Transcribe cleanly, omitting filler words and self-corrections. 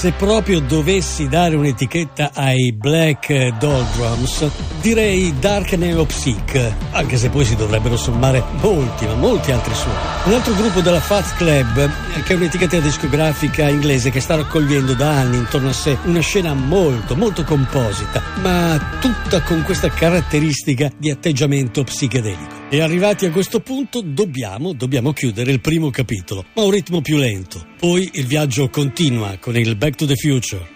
Se proprio dovessi dare un'etichetta ai Black Doldrums, direi Dark Neo-Psych, anche se poi si dovrebbero sommare molti altri suoni. Un altro gruppo della Fats Club, che è un'etichetta discografica inglese che sta raccogliendo da anni intorno a sé una scena molto composita, ma tutta con questa caratteristica di atteggiamento psichedelico. E arrivati a questo punto dobbiamo chiudere il primo capitolo, ma a un ritmo più lento. Poi il viaggio continua con il Back to the Future.